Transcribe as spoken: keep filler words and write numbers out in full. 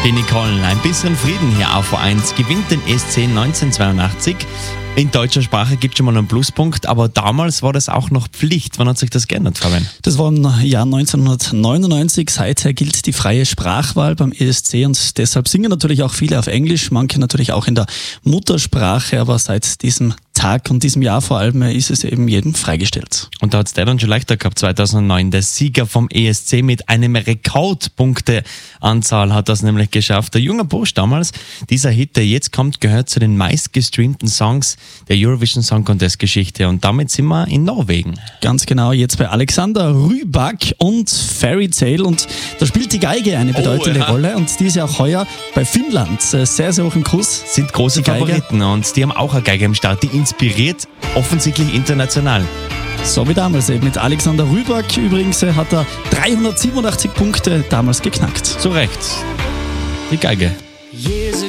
Die Nicole, ein bisschen Frieden hier auf V eins, gewinnt den E S C neunzehnhundertzweiundachtzig. In deutscher Sprache gibt es schon mal einen Pluspunkt, aber damals war das auch noch Pflicht. Wann hat sich das geändert, Fabian? Das war im Jahr neunzehnhundertneunundneunzig. Seither gilt die freie Sprachwahl beim E S C und deshalb singen natürlich auch viele auf Englisch, manche natürlich auch in der Muttersprache, aber seit diesem Tag und diesem Jahr vor allem ist es eben jedem freigestellt. Und da hat es der dann schon leichter gehabt, zweitausendneun. Der Sieger vom E S C mit einem Rekordpunkteanzahl hat das nämlich geschafft. Der junge Bursch damals, dieser Hit, der jetzt kommt, gehört zu den meistgestreamten Songs der Eurovision Song Contest Geschichte. Und damit sind wir in Norwegen. Ganz genau, jetzt bei Alexander Rybak und Fairy Tale. Und da spielt die Geige eine bedeutende oh, ja. Rolle. Und die ist ja auch heuer bei Finnland sehr, sehr hoch im Kurs. Sind große Favoriten und die haben auch eine Geige am Start. Die inspiriert offensichtlich international. So wie damals eben mit Alexander Rybak. Übrigens hat er dreihundertsiebenundachtzig Punkte damals geknackt. Zu Recht. Die Geige.